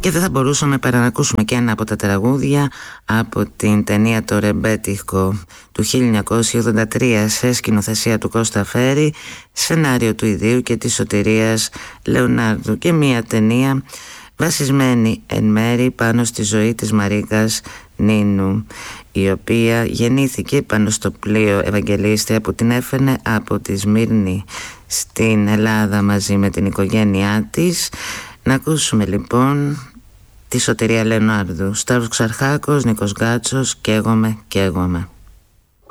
Και δεν θα μπορούσαμε παρά να ακούσουμε και ένα από τα τραγούδια από την ταινία «Το Ρεμπέτικο» του 1983 σε σκηνοθεσία του Κώστα Φέρη, σενάριο του ιδίου και της Σωτηρίας Λεωνάρδου, και μια ταινία βασισμένη εν μέρη πάνω στη ζωή της Μαρίκας Νίνου, η οποία γεννήθηκε πάνω στο πλοίο Ευαγγελίστρια που την έφερνε από τη Σμύρνη στην Ελλάδα μαζί με την οικογένειά της. Να ακούσουμε λοιπόν τη Σωτηρία Λεωνάρδου. Σταύρος Ξαρχάκος, Νίκος Γκάτσος, «Καίγομαι, καίγομαι».